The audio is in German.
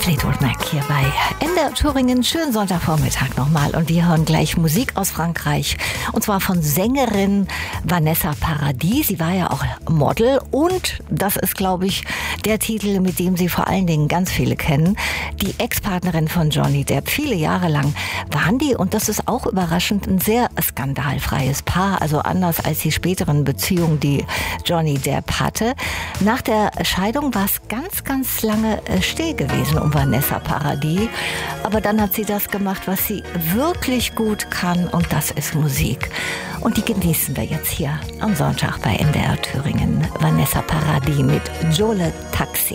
Fleetwood Mac hier bei NDR Thüringen. Schönen Sonntagvormittag nochmal. Und wir hören gleich Musik aus Frankreich. Und zwar von Sängerin Vanessa Paradis. Sie war ja auch Model. Und das ist, glaube ich, der Titel, mit dem Sie vor allen Dingen ganz viele kennen. Die Ex-Partnerin von Johnny Depp. Viele Jahre lang waren die, und das ist auch überraschend, ein sehr skandalfreies Paar. Also anders als die späteren Beziehungen, die Johnny Depp hatte. Nach der Scheidung war es ganz lange still gewesen um Vanessa Paradis. Aber dann hat sie das gemacht, was sie wirklich gut kann, und das ist Musik. Und die genießen wir jetzt hier am Sonntag bei NDR Thüringen. Vanessa Paradis mit Jole Taxi.